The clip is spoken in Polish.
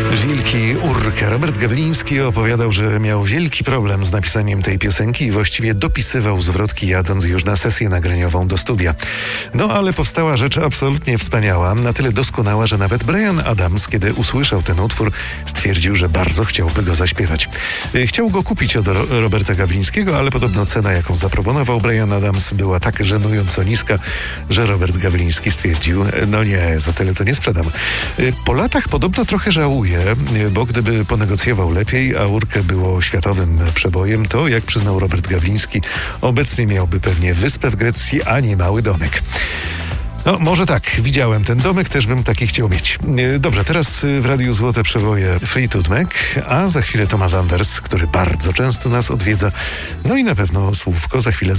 Wielki Urkę. Robert Gawliński opowiadał, że miał wielki problem z napisaniem tej piosenki i właściwie dopisywał zwrotki, jadąc już na sesję nagraniową do studia. No ale powstała rzecz absolutnie wspaniała, na tyle doskonała, że nawet Bryan Adams, kiedy usłyszał ten utwór, stwierdził, że bardzo chciałby go zaśpiewać. Chciał go kupić od Roberta Gawlińskiego, ale podobno cena, jaką zaproponował Bryan Adams, była tak żenująco niska, że Robert Gawliński stwierdził, no nie, za tyle to nie sprzedam. Po latach podobno trochę żałuje, bo gdyby ponegocjował lepiej, a Urkę było światowym przebojem, to, jak przyznał Robert Gawliński, obecnie miałby pewnie wyspę w Grecji, a nie mały domek. No, może tak, widziałem ten domek, też bym taki chciał mieć. Dobrze, teraz w Radiu Złote Przeboje Fleetwood Mac, a za chwilę Thomas Anders, który bardzo często nas odwiedza. No i na pewno słówko za chwilę